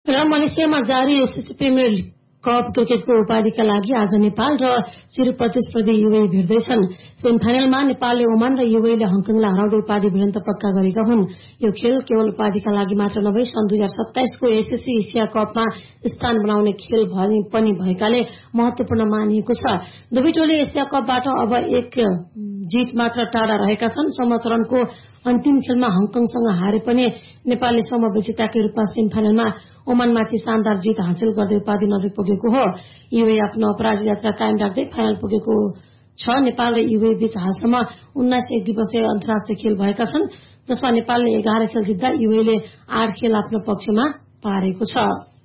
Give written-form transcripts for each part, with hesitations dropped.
र मलेसियामा जारी SSC premier cup क्रिकेटको उपाधिका लागि आज नेपाल र चिर प्रतिस्पर्धी युएई भिड्दैछन्। सेमिफाइनलमा नेपालले ओमान र युएईले हङकङलाई हराउँदै उपाधि भिडन्त पक्का गरेका हुन्। यो खेल केवल उपाधिका लागि मात्र नभई सन् 2027 को एसएससी एसिया कपमा स्थान बनाउने खेल पनि भएकाले महत्वपूर्ण मानिएको छ। दुवै टोली एसिया कपबाट अब एक जीत मात्र टाढा रहेका छन्। समचरणको अन्तिम खेलमा हङकङसँग हारे पनि नेपालले समविजेताकै रूपमा सेमिफाइनलमा ओमानमाथि शानदार जीत हासिल गर्दै उपाधि नजिक पुगेको हो। युएई आफ्नो अपराजित यात्रा कायम राख्दै फाइनल पुगेको छ। नेपाल र युएई बीच हालसम्म 19 एक दिवसीय अन्तर्राष्ट्रिय खेल भएका छन्, जसमा नेपालले 11 खेल जित्दा युएईले 8 खेल आफ्नो पक्षमा पारेको छ।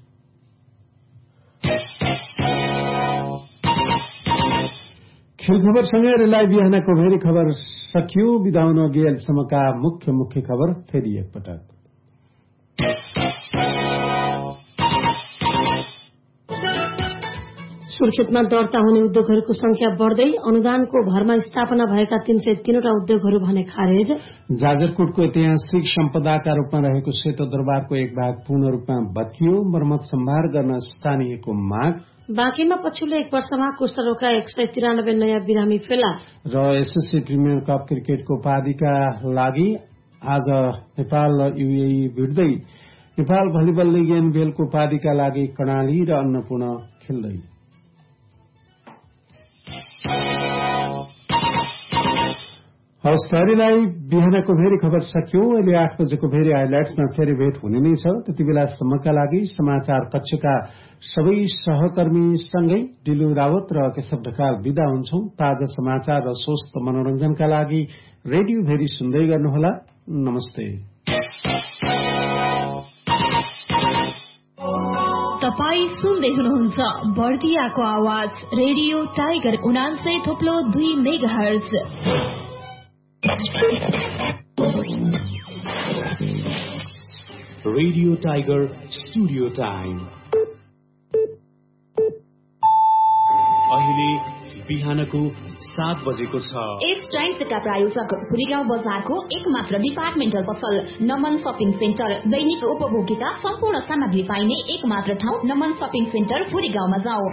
खेल खबरसँगै रिलाइ बिहानको भेरी खबर सकियो। बिदा हुन अघि अहिलेसम्मका मुख्य खबर फेरि एकपटक। सुर्खेतमा दर्ता हुने उद्योगहरूको संख्या बढ्दै अनुदानको भरमा स्थापना भएका 303 उद्योगहरू भने खारेज। जाजरकोटको ऐतिहासिक सम्पदाका रूपमा रहेको सेतो दरबारको एक भाग पूर्ण रूपमा भत्कियो। मर्मत सम्भार गर्न स्थानीयको माग। बाँकीमा पछिल्लो एक वर्षमा कुष्ठरोगका 193 नयाँ बिरामी फेला। र एसएससी प्रिमियर कप क्रिकेटको उपाधिका लागि आज नेपाल र युएई भिड्दै। नेपाल भलिबल लिग एनबिएलको उपाधिका लागि कर्णाली र अन्नपूर्ण खेल्दै। हवस्, तैँलाई बिहानको भेरी खबर सकियो। अहिले 8 बजेको भेरी हाइलाइट्समा फेरि भेट हुने नै छ। त्यति बेलासम्मका लागि समाचार कक्षका सबै सहकर्मीसँगै डिलु रावत र केशव ढकाल विदा हुन्छौं। ताजा समाचार र स्वस्थ मनोरञ्जनका लागि रेडियो भेरी सुन्दै गर्नुहोला। नमस्ते। तपाई सुन्दै हुनुहुन्छ बर्दियाको आवाज radio tiger 89.2 megahertz. Radio tiger studio time अहिले बिहानको 7 बजेको छ। यस टाइम्सका प्रायोजक भुरीगाउँ बजारको एकमात्र डिपार्टमेन्टल पसल नमन शपिङ सेन्टर। दैनिक उपभोगिता सम्पूर्ण सामग्री पाइने एकमात्र ठाउँ नमन शपिङ सेन्टर भुरीगाउँमा जाऊ।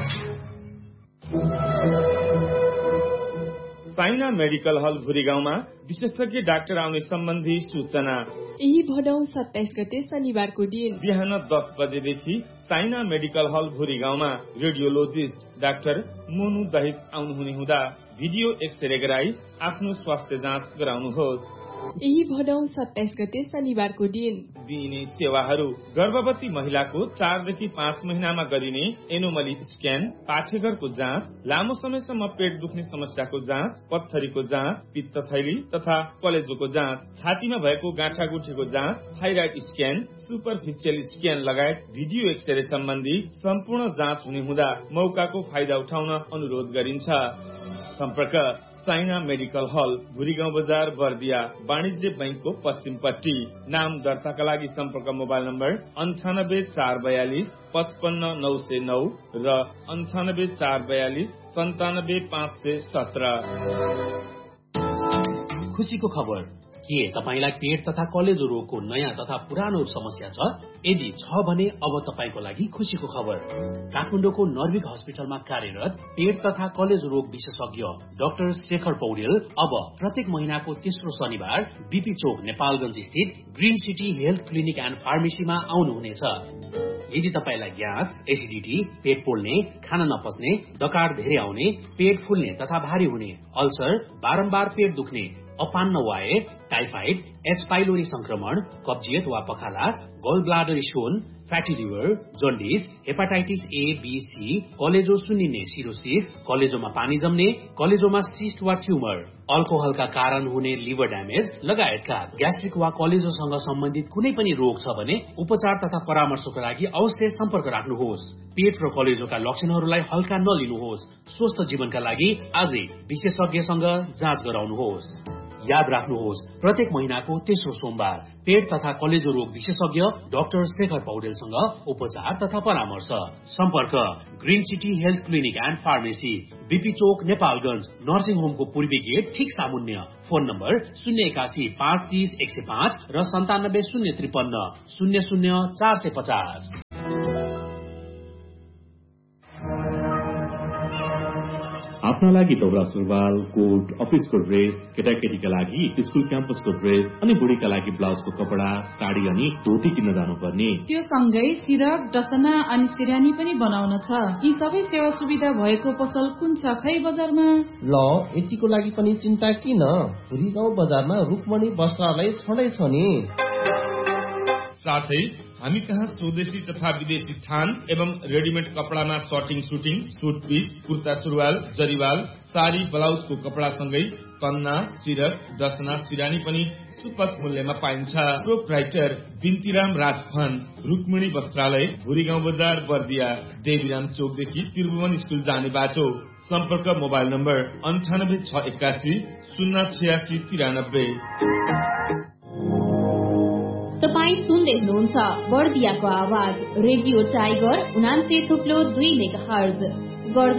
साइना मेडिकल हल भुरीगाउँमा विशेषज्ञ डाक्टर आउने सम्बन्धी सूचना। यही भदौ 27 गते शनिबारको दिन बिहान 10 बजेदेखि साइना मेडिकल हल भुरीगाउँमा रेडियोलोजिस्ट डाक्टर मोनु दहित आउनुहुने हुँदा भिडियो एक्सरे गराई आफ्नो स्वास्थ्य जाँच गराउनुहोस्। यही भदौ 27 गते शनिबारको दिन दिइने सेवाहरू: गर्भवती महिलाको 4 देखि 5 महिनामा गरिने एनोमली स्क्यान, पाठेघरको जाँच, लामो समयसम्म पेट दुख्ने समस्याको जाँच, पत्थरीको जाँच, पित्तथैली तथा कलेजोको जाँच, छातीमा भएको गाँठागुठीको जाँच, थाइराइड स्क्यान, सुपरफिसियल स्क्यान लगायत भिडियो एक्सरे सम्बन्धी सम्पूर्ण जाँच हुने हुँदा मौकाको फाइदा उठाउन अनुरोध गरिन्छ। सम्पर्क साइना मेडिकल हल भुरीगाउँ बजार बर्दिया, वाणिज्य बैंकको पश्चिमपट्टि। नाम दर्ताका लागि सम्पर्क मोबाइल नम्बर 98442 55909 र 98442 97517। खुशीको खबर के तपाईलाई पेट तथा कलेजो रोगको नयाँ तथा पुरानो समस्या छ? यदि छ भने अब तपाईको लागि खुशीको खबर। काठमाडौँको नर्भिक हस्पिटलमा कार्यरत पेट तथा कलेजो रोग विशेषज्ञ डाक्टर शेखर पौडेल अब प्रत्येक महिनाको तेस्रो शनिबार बीपी चोक नेपालगञ्ज स्थित green city health clinic and फार्मेसीमा आउनुहुनेछ। यदि तपाईलाई ग्यास, एसिडिटी, पेट पोल्ने, खान नपच्ने, डकार धेरै आउने, पेट फुल्ने तथा भारी हुने, अल्सर, बारम्बार पेट दुख्ने, अपान्न वायर, टाइफाइड, एच पाइलोरी संक्रमण, कब्जियत वा पखाला, गल bladder stone, fatty liver, jaundice, hepatitis A, be, C, कलेजो सुन्निने सिरोसिस, कलेजोमा पानी जम्ने, कलेजोमा सिस्ट वा ट्युमर, अल्कोहलका कारण हुने लिभर ड्यामेज लगायतका ग्यास्ट्रिक वा कलेजोसँग सम्बन्धित कुनै पनि रोग छ भने उपचार तथा परामर्शको लागि अवश्य सम्पर्क राख्नुहोस्। पेट र कलेजोका लक्षणहरूलाई हल्का नलिनुहोस्। स्वस्थ जीवनका लागि आजै विशेषज्ञसँग जाँच गराउनुहोस्। याद राख्नुहोस्, प्रत्येक महिनाको तेस्रो सोमबार पेट तथा कलेजो रोग विशेषज्ञ डाक्टर शेखर पौडेलसँग उपचार तथा परामर्श। सम्पर्क green city health clinic and pharmacy, BP Chowk Nepalgunj, nursing होमको पूर्वी गेट ठिक सामुन्य। फोन नम्बर 081 530 105 र 97 053 00 450। आफ्ना लागि दौरा सुरुवाल, कोट, अफिसको ड्रेस, केटाकेटीका लागि स्कुल क्याम्पसको ड्रेस अनि बुढीका लागि ब्लाउजको कपडा, साडी अनि धोती किन्न जानुपर्ने। त्यो सँगै सिरक, डसना अनि सिरानी पनि बनाउन छ। यी सबै सेवा सुविधा भएको पसल कुन छ खै बजारमा? ल यतिको लागि पनि चिन्ता किन, पुरी गाउँ बजारमा रुक्मणी वस्त्रालय छँदै छ नि। साथै हामी कहाँ स्वदेशी तथा विदेशी थान एवं readymade कपडामा shirting shooting, suit piece, kurta सुरुवाल, जरीवाल, साडी ब्लाउजको कपडा सँगै कन्ना, सिरक, डसना, सिरानी पनि सुपथ मूल्यमा पाइन्छ। प्रोप्राइटर बिन्तीराम राजफन, रुक्मिणी वस्त्रालय, भुरीगाउँ बजार, बर्दिया, देवीराम चोकदेखि त्रिभुवन स्कुल जाने बाटो। सम्पर्क मोबाइल नम्बर 9861 08693। तपाईँ सुन्दै हुनुहुन्छ बर्दियाको आवाज रेडियो टाइगर 89.2 मेगाहर्ज।